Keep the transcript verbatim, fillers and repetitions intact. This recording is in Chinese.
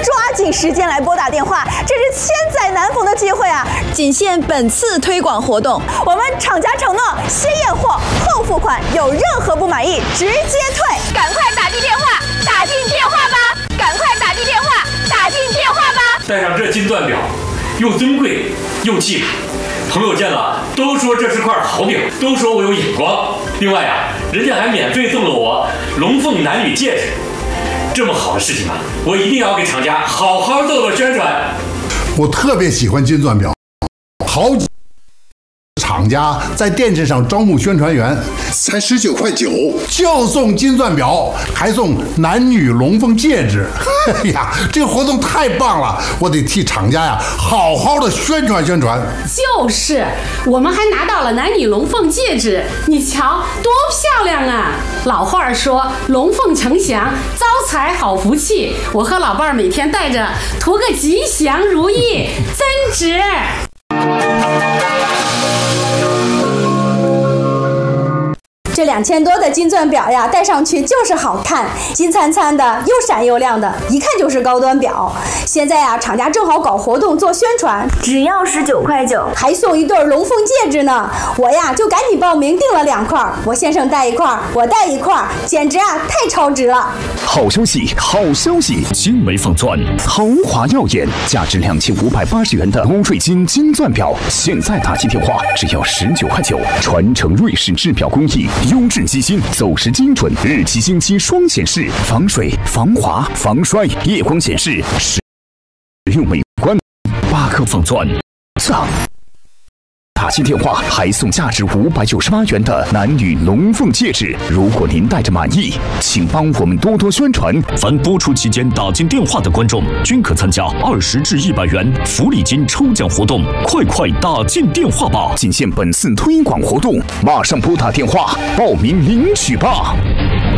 抓紧时间来拨打电话，这是千载难逢的机会啊！仅限本次推广活动，我们厂家承诺先验货后付款，有任何不满意直接退。 赶快打进电话，打进电话吧！赶快打进电话，打进电话吧！ 戴上这金钻表，又尊贵又气派，朋友见了都说这是块好表，都说我有眼光。另外啊，人家还免费送了我龙凤男女戒指。这么好的事情啊，我一定要给厂家好好做做宣传。 我特别喜欢金钻表，好几厂家在电视上招募宣传员，才十九块九就送金钻表，还送男女龙凤戒指。哎呀，这个活动太棒了，我得替厂家呀好好的宣传宣传。 就是，我们还拿到了男女龙凤戒指，你瞧多漂亮啊！老话说龙凤呈祥，招财好福气，我和老伴儿每天戴着，图个吉祥如意，真值。 这两千多的金钻表呀，戴上去就是好看，金灿灿的，又闪又亮的，一看就是高端表。现在呀，厂家正好搞活动做宣传，只要十九块九，还送一对龙凤戒指呢。我呀就赶紧报名订了两块，我先生戴一块，我戴一块，简直啊太超值了！ 好消息，好消息！精美仿钻，豪华耀眼，价值两千五百八十元的欧瑞金金钻表，现在打进电话只要十九块九，传承瑞士制表工艺。优质机芯，走时精准，日期星期双显示，防水、防滑、防摔，夜光显示，实用美观。八克仿钻，赞！打进电话还送价值五百九十八元的男女龙凤戒指，如果您戴着满意，请帮我们多多宣传。 凡播出期间打进电话的观众，均可参加二十至一百元福利金抽奖活动，快快打进电话吧！ 仅限本次推广活动，马上拨打电话报名领取吧。